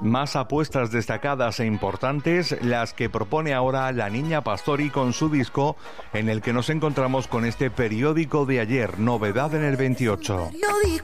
Más apuestas destacadas e importantes las que propone ahora la Niña Pastori con su disco, en el que nos encontramos con este periódico de ayer, novedad en el 28.